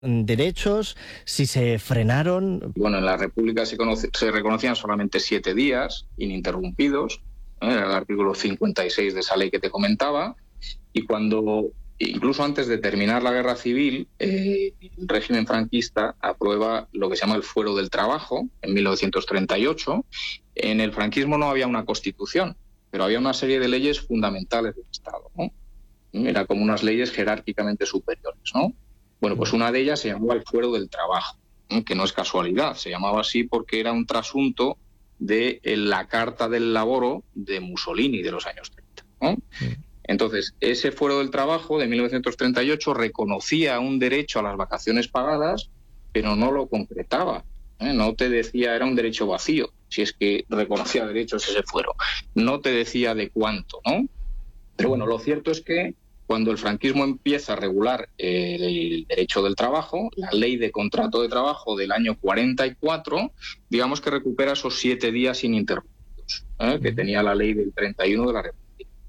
derechos, si se frenaron. Bueno, en la República se reconocían solamente 7 días ininterrumpidos, era el artículo 56 de esa ley que te comentaba, y incluso antes de terminar la Guerra Civil, el régimen franquista aprueba lo que se llama el Fuero del Trabajo, en 1938. En el franquismo no había una constitución, pero había una serie de leyes fundamentales del Estado, ¿no? Era como unas leyes jerárquicamente superiores, ¿no? Bueno, pues una de ellas se llamaba el Fuero del Trabajo, ¿no? Que no es casualidad, se llamaba así porque era un trasunto de la Carta del Lavoro de Mussolini de los años 30, ¿no? Entonces, ese Fuero del Trabajo de 1938 reconocía un derecho a las vacaciones pagadas, pero no lo concretaba, ¿eh? No te decía, era un derecho vacío, si es que reconocía derechos ese fuero. No te decía de cuánto, ¿no? Pero bueno, lo cierto es que cuando el franquismo empieza a regular el derecho del trabajo, la ley de contrato de trabajo del año 44, digamos que recupera esos 7 días ininterrumpidos, que tenía la ley del 31 de la República.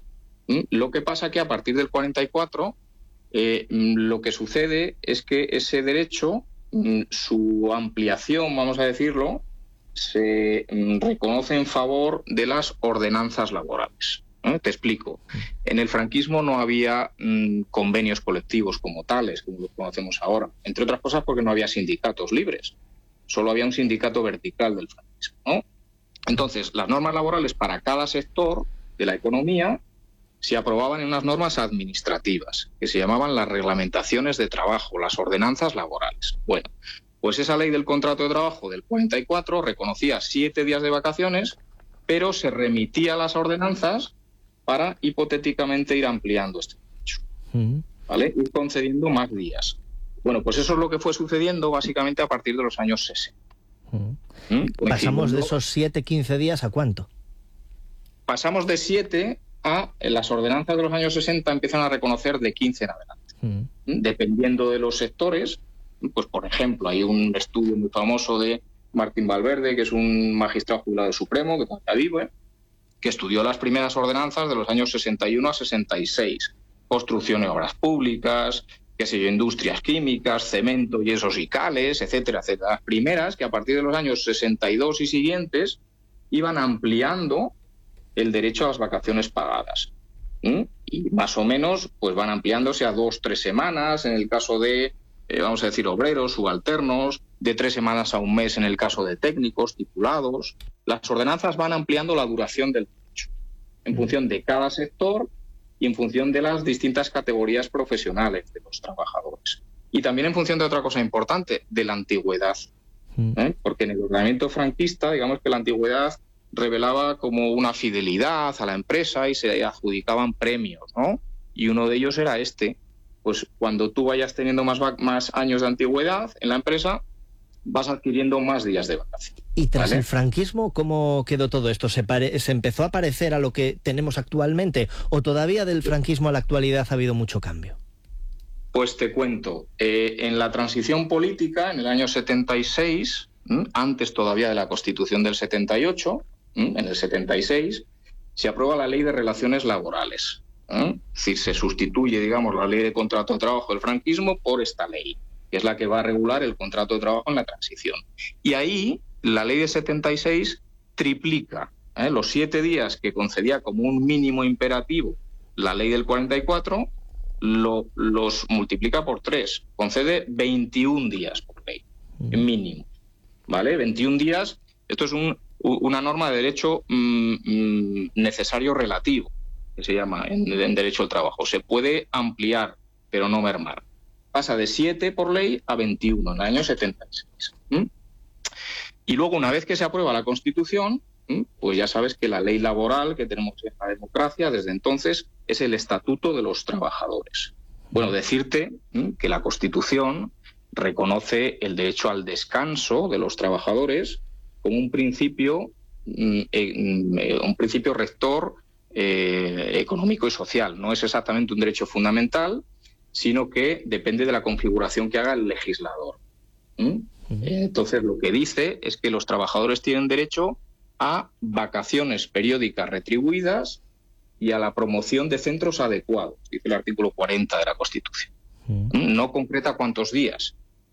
Lo que pasa que a partir del 44, lo que sucede es que ese derecho, su ampliación, vamos a decirlo, se reconoce en favor de las ordenanzas laborales. Te explico. En el franquismo no había convenios colectivos como tales, como los conocemos ahora, entre otras cosas porque no había sindicatos libres, solo había un sindicato vertical del franquismo, ¿no? Entonces, las normas laborales para cada sector de la economía se aprobaban en unas normas administrativas, que se llamaban las reglamentaciones de trabajo, las ordenanzas laborales. Bueno, pues esa ley del contrato de trabajo del 44 reconocía 7 días de vacaciones, pero se remitía a las ordenanzas para hipotéticamente ir ampliando este derecho, ¿vale? Ir concediendo más días. Bueno, pues eso es lo que fue sucediendo básicamente a partir de los años 60. ¿Pasamos de esos 7-15 días a cuánto? Pasamos de 7 a las ordenanzas de los años 60 empiezan a reconocer de 15 en adelante. Dependiendo de los sectores, pues por ejemplo, hay un estudio muy famoso de Martín Valverde, que es un magistrado jubilado del Supremo, que todavía vive, que estudió las primeras ordenanzas de los años 61 a 66. Construcción y obras públicas, qué sé yo, industrias químicas, cemento, yesos y cales, etcétera, etcétera. Las primeras que a partir de los años 62 y siguientes iban ampliando el derecho a las vacaciones pagadas. Y más o menos pues van ampliándose a 2-3 semanas en el caso de, vamos a decir, obreros, subalternos, de 3 semanas a 1 mes en el caso de técnicos, titulados. Las ordenanzas van ampliando la duración del derecho en función de cada sector y en función de las distintas categorías profesionales de los trabajadores. Y también en función de otra cosa importante, de la antigüedad. Porque en el ordenamiento franquista, digamos que la antigüedad revelaba como una fidelidad a la empresa y se adjudicaban premios, ¿no? Y uno de ellos era pues cuando tú vayas teniendo más años de antigüedad en la empresa, vas adquiriendo más días de vacaciones. ¿Y tras el franquismo cómo quedó todo esto? ¿Se empezó a parecer a lo que tenemos actualmente o todavía del franquismo a la actualidad ha habido mucho cambio? Pues te cuento, en la transición política, en el año 76, antes todavía de la Constitución del 78, en el 76, se aprueba la Ley de Relaciones Laborales. Es decir, se sustituye, digamos, la Ley de Contrato de Trabajo del franquismo por esta ley, que es la que va a regular el contrato de trabajo en la transición. Y ahí la Ley de 76 triplica los 7 días que concedía como un mínimo imperativo la Ley del 44, los multiplica por 3, concede 21 días por ley, mínimo, ¿vale? 21 días, esto es una norma de derecho necesario relativo, que se llama en derecho al trabajo. Se puede ampliar, pero no mermar. Pasa de 7 por ley a 21 en el año 76. Y luego, una vez que se aprueba la Constitución, pues ya sabes que la ley laboral que tenemos en la democracia desde entonces es el Estatuto de los Trabajadores. Bueno, decirte que la Constitución reconoce el derecho al descanso de los trabajadores como un principio rector económico y social. No es exactamente un derecho fundamental, sino que depende de la configuración que haga el legislador. Entonces, lo que dice es que los trabajadores tienen derecho a vacaciones periódicas retribuidas y a la promoción de centros adecuados, dice el artículo 40 de la Constitución. No concreta cuántos días,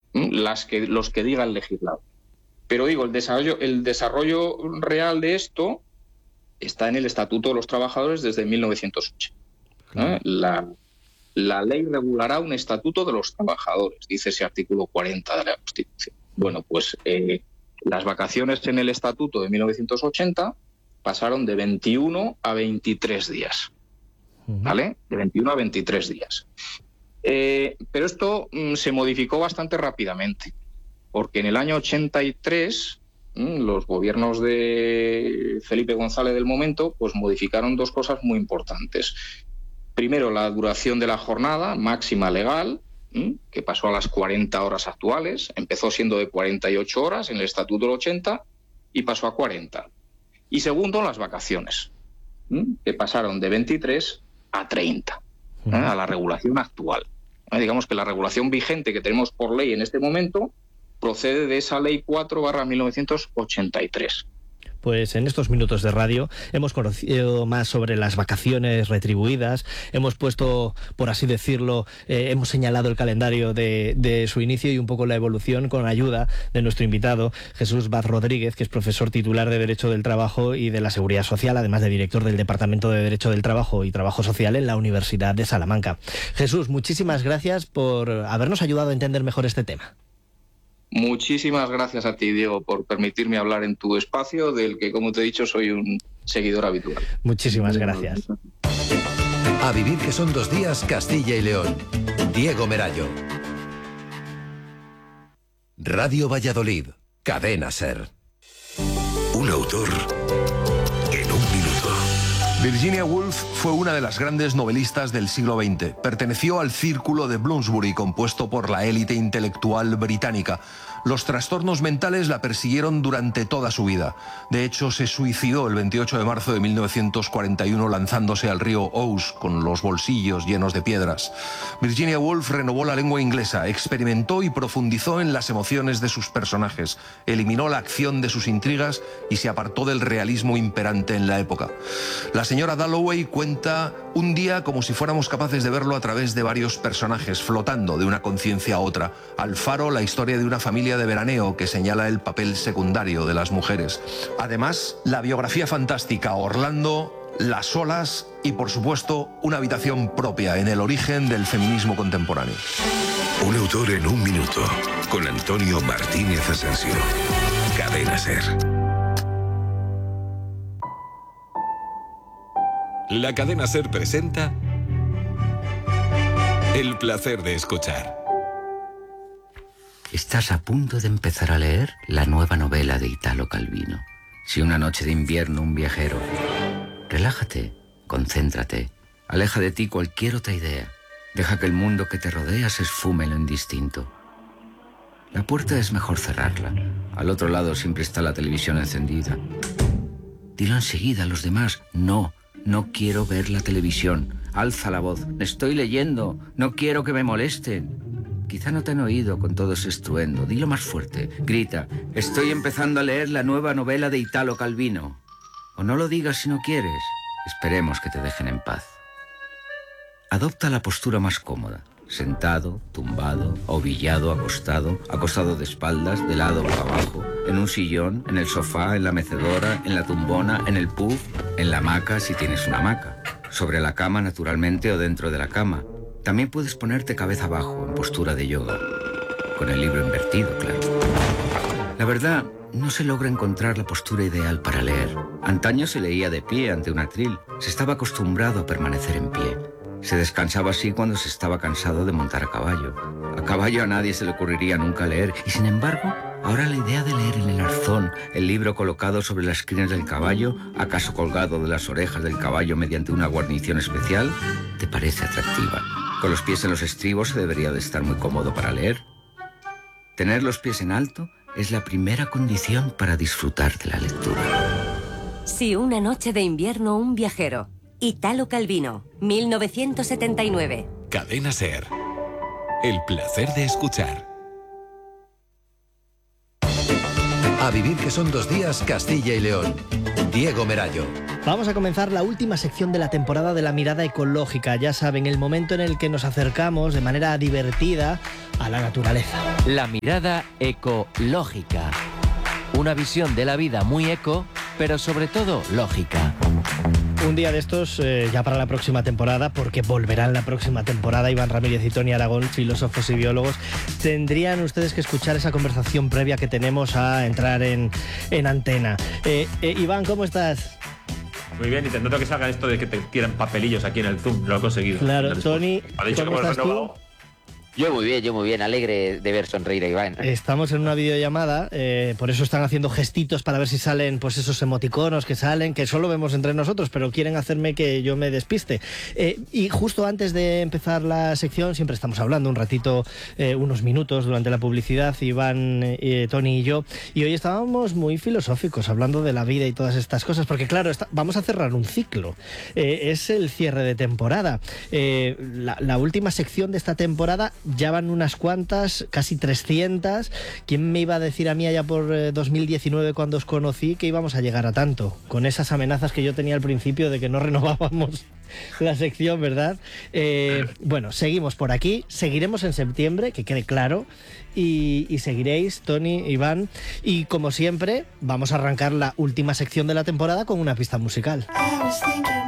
los que diga el legislador. Pero digo, el desarrollo real de esto está en el Estatuto de los Trabajadores desde 1980. Claro. La ley regulará un Estatuto de los Trabajadores, dice ese artículo 40 de la Constitución. Bueno, pues las vacaciones en el Estatuto de 1980 pasaron de 21 a 23 días. ¿Vale? De 21 a 23 días. Pero esto se modificó bastante rápidamente, porque en el año 83 los gobiernos de Felipe González del momento pues modificaron dos cosas muy importantes. Primero, la duración de la jornada máxima legal, que pasó a las 40 horas actuales, empezó siendo de 48 horas en el Estatuto del 80 y pasó a 40. Y segundo, las vacaciones, que pasaron de 23 a 30, a la regulación actual. Digamos que la regulación vigente que tenemos por ley en este momento procede de esa Ley 4/1983. Pues en estos minutos de radio hemos conocido más sobre las vacaciones retribuidas, hemos puesto, por así decirlo, hemos señalado el calendario de su inicio y un poco la evolución con ayuda de nuestro invitado, Jesús Vaz Rodríguez, que es profesor titular de Derecho del Trabajo y de la Seguridad Social, además de director del Departamento de Derecho del Trabajo y Trabajo Social en la Universidad de Salamanca. Jesús, muchísimas gracias por habernos ayudado a entender mejor este tema. Muchísimas gracias a ti, Diego, por permitirme hablar en tu espacio, del que, como te he dicho, soy un seguidor habitual. Muchísimas gracias. A vivir, que son 2 días, Castilla y León. Diego Merayo. Radio Valladolid. Cadena SER. Un autor en un minuto. Virginia Woolf fue una de las grandes novelistas del siglo XX. Perteneció al círculo de Bloomsbury, compuesto por la élite intelectual británica. Los trastornos mentales la persiguieron durante toda su vida. De hecho, se suicidó el 28 de marzo de 1941 lanzándose al río Ouse con los bolsillos llenos de piedras. Virginia Woolf renovó la lengua inglesa, experimentó y profundizó en las emociones de sus personajes, eliminó la acción de sus intrigas y se apartó del realismo imperante en la época. La señora Dalloway cuenta un día como si fuéramos capaces de verlo a través de varios personajes, flotando de una conciencia a otra. Alfaro, la historia de una familia de veraneo que señala el papel secundario de las mujeres. Además, la biografía fantástica Orlando, Las olas y, por supuesto, una habitación propia en el origen del feminismo contemporáneo. Un autor en un minuto, con Antonio Martínez Asensio. Cadena SER. La cadena SER presenta El placer de escuchar. Estás a punto de empezar a leer la nueva novela de Italo Calvino. Si una noche de invierno un viajero. Relájate, concéntrate, aleja de ti cualquier otra idea. Deja que el mundo que te rodea se esfume en lo indistinto. La puerta es mejor cerrarla. Al otro lado siempre está la televisión encendida. Dilo enseguida a los demás. No quiero ver la televisión. Alza la voz. Estoy leyendo. No quiero que me molesten. Quizá no te han oído con todo ese estruendo. Dilo más fuerte. Grita. Estoy empezando a leer la nueva novela de Italo Calvino. O no lo digas si no quieres. Esperemos que te dejen en paz. Adopta la postura más cómoda. Sentado, tumbado, ovillado, acostado de espaldas, de lado boca abajo, en un sillón, en el sofá, en la mecedora, en la tumbona, en el puff, en la hamaca si tienes una hamaca, sobre la cama naturalmente o dentro de la cama. También puedes ponerte cabeza abajo, en postura de yoga, con el libro invertido, claro. La verdad, no se logra encontrar la postura ideal para leer. Antaño se leía de pie ante un atril, se estaba acostumbrado a permanecer en pie. Se descansaba así cuando se estaba cansado de montar a caballo. A caballo a nadie se le ocurriría nunca leer, y sin embargo, ahora la idea de leer en el arzón, el libro colocado sobre las crines del caballo, acaso colgado de las orejas del caballo mediante una guarnición especial, te parece atractiva. Con los pies en los estribos se debería de estar muy cómodo para leer. Tener los pies en alto es la primera condición para disfrutar de la lectura. Si una noche de invierno un viajero. Italo Calvino, 1979. Cadena SER. El placer de escuchar. A A vivir que son 2 días, Castilla y León. Diego Merallo. Vamos a comenzar la última sección de la temporada de la mirada ecológica. Ya saben, el momento en el que nos acercamos de manera divertida a la naturaleza. La mirada ecológica. Una visión de la vida muy eco, pero sobre todo lógica. Un día de estos ya para la próxima temporada, porque volverán la próxima temporada Iván Ramírez y Tony Aragón, filósofos y biólogos. Tendrían ustedes que escuchar esa conversación previa que tenemos a entrar en antena. Iván, ¿cómo estás? Muy bien, intentando que salga esto de que te tiran papelillos aquí en el Zoom. Lo he conseguido. Claro, Tony, ¿cómo estás tú? Yo muy bien, alegre de ver sonreír a Iván. Estamos en una videollamada, por eso están haciendo gestitos para ver si salen pues esos emoticonos que salen, que solo vemos entre nosotros, pero quieren hacerme que yo me despiste. Y justo antes de empezar la sección, siempre estamos hablando un ratito, unos minutos durante la publicidad, Iván, Tony y yo, y hoy estábamos muy filosóficos, hablando de la vida y todas estas cosas, porque claro, vamos a cerrar un ciclo. Es el cierre de temporada. La última sección de esta temporada ya van unas cuantas, casi 300. ¿Quién me iba a decir a mí allá por 2019 cuando os conocí que íbamos a llegar a tanto? Con esas amenazas que yo tenía al principio de que no renovábamos la sección, ¿verdad? Bueno, seguimos por aquí, seguiremos en septiembre, que quede claro, y seguiréis, Tony, Iván, y como siempre, vamos a arrancar la última sección de la temporada con una pista musical.